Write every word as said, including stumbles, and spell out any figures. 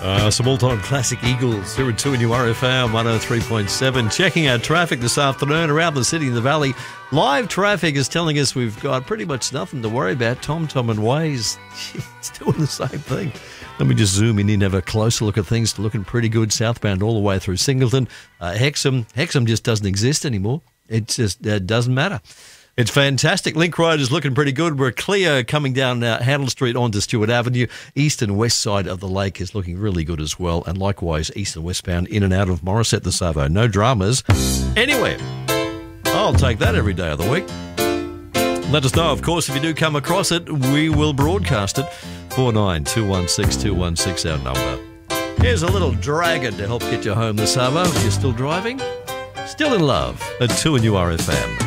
Uh, some all-time classic Eagles here at two and U R F M one oh three point seven. Checking our traffic this afternoon around the city and the valley. Live traffic is telling us we've got pretty much nothing to worry about. Tom Tom and Waze, it's doing the same thing. Let me just zoom in and have a closer look at things. Looking pretty good southbound all the way through Singleton. Uh, Hexham, Hexham just doesn't exist anymore. It just uh, doesn't matter. It's fantastic. Link Road is looking pretty good. We're clear coming down uh, Handel Street onto Stewart Avenue. East and west side of the lake is looking really good as well. And likewise, east and westbound in and out of Morisset the Savo. No dramas anywhere. I'll take that every day of the week. Let us know, of course, if you do come across it. We will broadcast it. four nine two one six two one six, our number. Here's a little dragon to help get you home this Savo. If you're still driving, still in love at two and U R F M.